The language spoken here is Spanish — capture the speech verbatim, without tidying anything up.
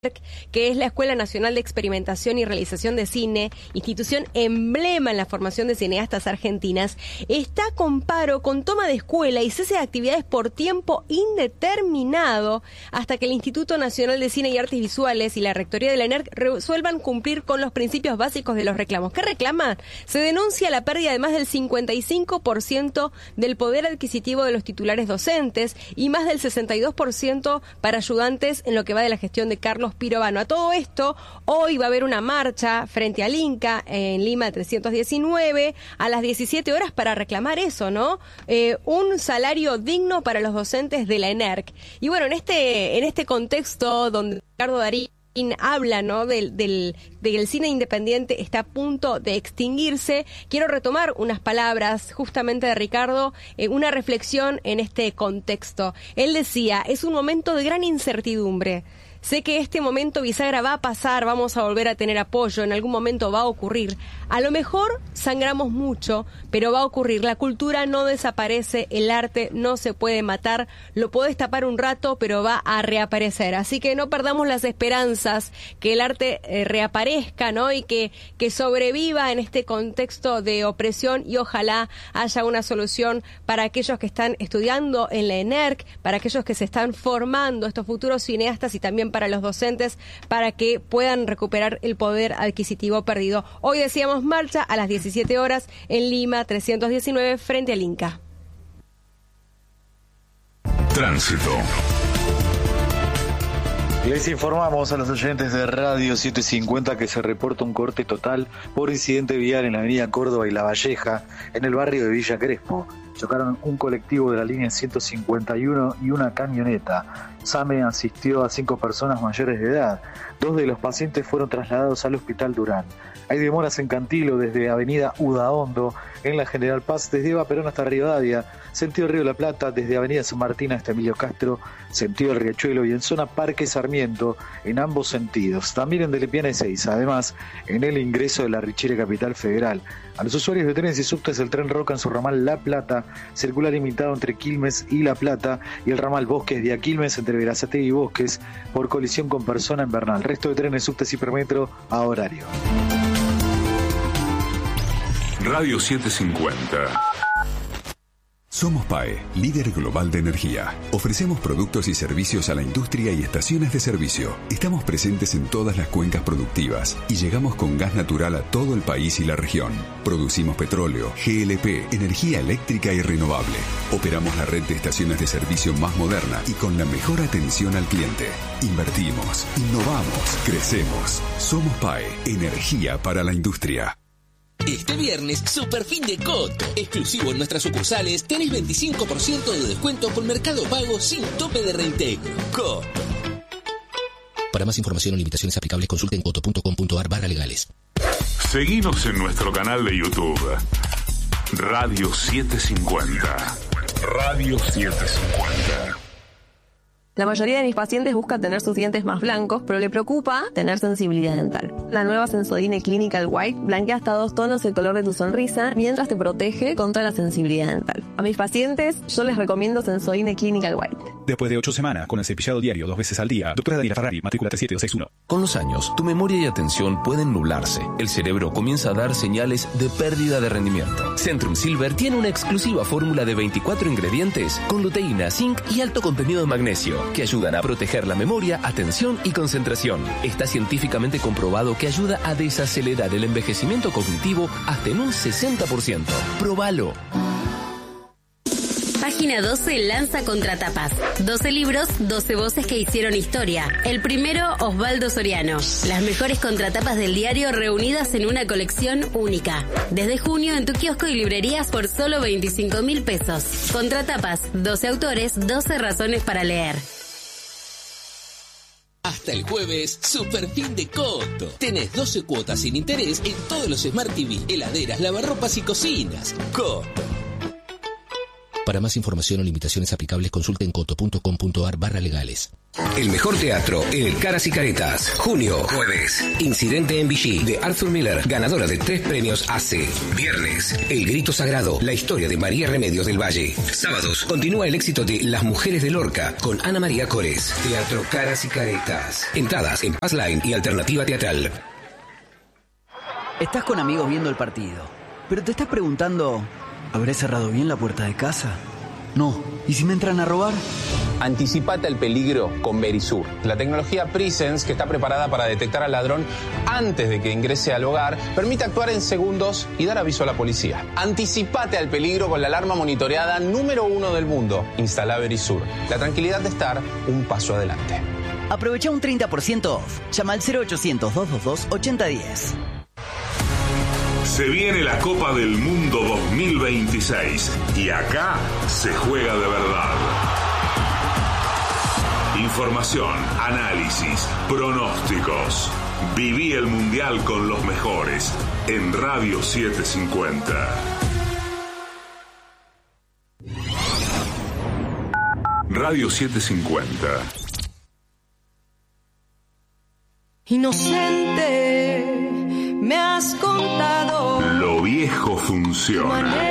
que es la Escuela Nacional de Experimentación y Realización de Cine, institución emblema en la formación de cineastas argentinas, está con paro, con toma de escuela y cese de actividades por tiempo indeterminado hasta que el Instituto Nacional de Cine y Artes Visuales y la Rectoría de la ENERC resuelvan cumplir con los principios básicos de los reclamos. ¿Qué reclaman? Se denuncia la pérdida de más del cincuenta y cinco por ciento del poder adquisitivo de los titulares docentes y más del sesenta y dos por ciento para ayudantes en lo que va de la gestión de Carlos Pirovano. A todo esto, hoy va a haber una marcha frente al Inca en Lima trescientos diecinueve a las diecisiete horas para reclamar eso, ¿no? Eh, un salario digno para los docentes de la ENERC. Y bueno, en este, en este contexto donde Ricardo Darín habla, ¿no?, del, del, del cine independiente está a punto de extinguirse, quiero retomar unas palabras justamente de Ricardo, eh, una reflexión en este contexto. Él decía, es un momento de gran incertidumbre. Sé que este momento bisagra va a pasar, vamos a volver a tener apoyo, en algún momento va a ocurrir. A lo mejor sangramos mucho, pero va a ocurrir. La cultura no desaparece, el arte no se puede matar, lo podés tapar un rato, pero va a reaparecer. Así que no perdamos las esperanzas, que el arte eh, reaparezca, ¿no? Y que, que sobreviva en este contexto de opresión y ojalá haya una solución para aquellos que están estudiando en la ENERC, para aquellos que se están formando, estos futuros cineastas y también para los docentes, para que puedan recuperar el poder adquisitivo perdido. Hoy decíamos marcha a las diecisiete horas en Lima trescientos diecinueve frente al Inca. Tránsito. Les informamos a los oyentes de Radio setecientos cincuenta que se reporta un corte total por incidente vial en la avenida Córdoba y La Valleja, en el barrio de Villa Crespo. Chocaron un colectivo de la línea ciento cincuenta y uno y una camioneta. SAME asistió a cinco personas mayores de edad. Dos de los pacientes fueron trasladados al Hospital Durán. Hay demoras en Cantilo desde Avenida Udaondo, en la General Paz, desde Eva Perón hasta Rivadavia, sentido Río de la Plata, desde Avenida San Martín hasta Emilio Castro, sentido El Riachuelo, y en zona Parque Sarmiento, en ambos sentidos. También en Delepiana y Seiza, además en el ingreso de la Richere Capital Federal. A los usuarios de trenes y subtes, el tren Roca en su ramal La Plata circula limitado entre Quilmes y La Plata, y el ramal Bosques de Quilmes entre Berazategui y Bosques por colisión con persona en Bernal. Resto de trenes, subtes y Hipermetro a horario. Radio setecientos cincuenta. Somos P A E, líder global de energía. Ofrecemos productos y servicios a la industria y estaciones de servicio. Estamos presentes en todas las cuencas productivas y llegamos con gas natural a todo el país y la región. Producimos petróleo, G L P, energía eléctrica y renovable. Operamos la red de estaciones de servicio más moderna y con la mejor atención al cliente. Invertimos, innovamos, crecemos. Somos P A E, energía para la industria. Este viernes, super fin de Coto. Exclusivo en nuestras sucursales, tenés veinticinco por ciento de descuento con Mercado Pago sin tope de reintegro. Coto. Para más información o limitaciones aplicables, consulte en coto punto com punto ar barra legales. Seguinos en nuestro canal de YouTube. Radio setecientos cincuenta. Radio setecientos cincuenta. La mayoría de mis pacientes buscan tener sus dientes más blancos, pero le preocupa tener sensibilidad dental. La nueva Sensodyne Clinical White blanquea hasta dos tonos el color de tu sonrisa mientras te protege contra la sensibilidad dental. A mis pacientes yo les recomiendo Sensodyne Clinical White. Después de ocho semanas con el cepillado diario dos veces al día, doctora Daniela Ferrari, matrícula tres siete dos seis uno. Con los años, tu memoria y atención pueden nublarse. El cerebro comienza a dar señales de pérdida de rendimiento. Centrum Silver tiene una exclusiva fórmula de veinticuatro ingredientes con luteína, zinc y alto contenido de magnesio que ayudan a proteger la memoria, atención y concentración. Está científicamente comprobado que ayuda a desacelerar el envejecimiento cognitivo hasta en un sesenta por ciento. ¡Próbalo! Página doce lanza Contratapas. doce libros, doce voces que hicieron historia. El primero, Osvaldo Soriano. Las mejores contratapas del diario reunidas en una colección única. Desde junio en tu kiosco y librerías por solo veinticinco mil pesos. Contratapas, doce autores, doce razones para leer. Hasta el jueves, super fin de Coto. Tenés doce cuotas sin interés en todos los Smart T V, heladeras, lavarropas y cocinas. Coto. Para más información o limitaciones aplicables, consulte en coto punto com punto ar barra legales. El mejor teatro en el Caras y Caretas. Junio, jueves. Incidente en Vichy de Arthur Miller, ganadora de tres premios A C. Viernes, El Grito Sagrado, la historia de María Remedios del Valle. Sábados, continúa el éxito de Las Mujeres de Lorca con Ana María Cores. Teatro Caras y Caretas. Entradas en Passline y Alternativa Teatral. Estás con amigos viendo el partido, pero te estás preguntando, ¿habré cerrado bien la puerta de casa? No. ¿Y si me entran a robar? Anticipate al peligro con Verisur, la tecnología Presence que está preparada para detectar al ladrón antes de que ingrese al hogar, permite actuar en segundos y dar aviso a la policía. Anticipate al peligro con la alarma monitoreada número uno del mundo. Instala Verisur, la tranquilidad de estar un paso adelante. Aprovecha un treinta por ciento off. Llama al cero ochocientos, doscientos veintidós, ochenta diez. Se viene la Copa del Mundo dos mil veintiséis y acá se juega de verdad. Información, análisis, pronósticos. Viví el Mundial con los mejores en Radio setecientos cincuenta. Radio setecientos cincuenta. Inocente, me has contado. Lo viejo funciona.